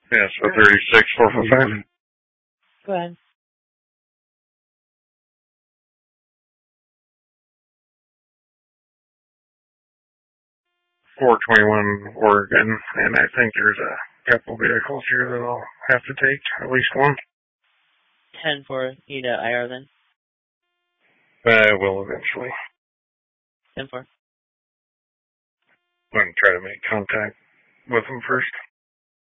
Yeah, so 36, 445. Go ahead. .421 Oregon, and I think there's a couple vehicles here that I'll have to take, at least one. 10-4, need a IR then? I will eventually. 10-4. I'm going to try to make contact with them first.